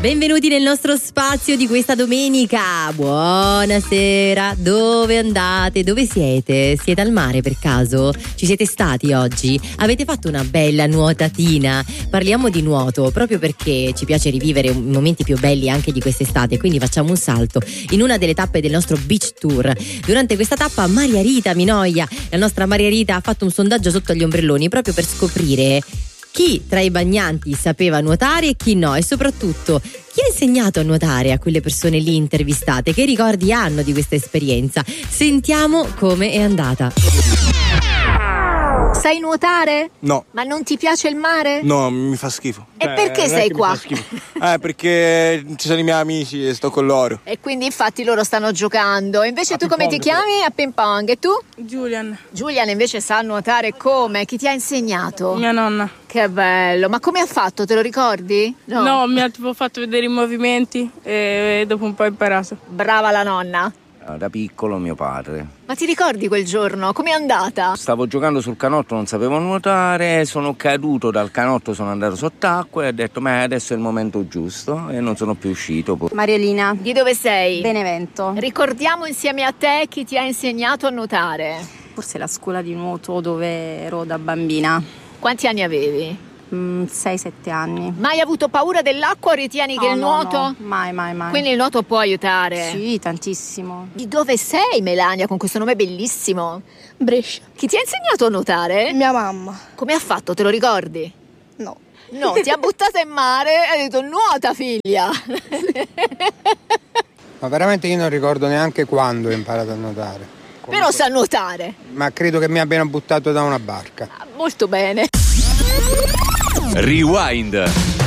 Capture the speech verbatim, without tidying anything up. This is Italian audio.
Benvenuti nel nostro spazio di questa domenica. Buonasera, dove andate? Dove siete? Siete al mare per caso? Ci siete stati oggi? Avete fatto una bella nuotatina? Parliamo di nuoto proprio perché ci piace rivivere i momenti più belli anche di quest'estate, quindi facciamo un salto in una delle tappe del nostro beach tour. Durante questa tappa Maria Rita Minoia, la nostra Maria Rita, ha fatto un sondaggio sotto agli ombrelloni proprio per scoprire chi tra i bagnanti sapeva nuotare e chi no, e soprattutto chi ha insegnato a nuotare a quelle persone lì intervistate, che ricordi hanno di questa esperienza. Sentiamo come è andata. Sai nuotare? No. Ma non ti piace il mare? No, mi fa schifo. E eh, perché sei qua? Eh, perché ci sono i miei amici e sto con loro. E quindi infatti loro stanno giocando. Invece A tu come ti ping-pong, chiami? A ping pong. E tu? Julian, Julian invece sa nuotare come? Chi ti ha insegnato? mia nonna. Che bello. Ma come ha fatto? Te lo ricordi? No, mi ha tipo fatto vedere i movimenti e dopo un po' ho imparato. Brava la nonna. Da piccolo mio padre. Ma ti ricordi quel giorno? Com'è andata? Stavo giocando sul canotto, non sapevo nuotare, sono caduto dal canotto, sono andato sott'acqua e ho detto ma adesso è il momento giusto e non sono più uscito. Mariolina. Di dove sei? Benevento. Ricordiamo insieme a te chi ti ha insegnato a nuotare. Forse la scuola di nuoto dove ero da bambina. Quanti anni avevi? sei sette anni. Mai avuto paura dell'acqua o ritieni No, che il no, nuoto? no. Mai, mai, mai. Quindi il nuoto può aiutare? Sì, tantissimo. Di dove sei, Melania, con questo nome bellissimo? Brescia. Chi ti ha insegnato a nuotare? Mia mamma. Come ha fatto, te lo ricordi? No. No, ti ha buttata in mare e ha detto nuota figlia. Ma veramente io non ricordo neanche quando ho imparato a nuotare. Comunque, Però sa nuotare. ma credo che mi abbiano buttato da una barca. Molto bene. Rewind.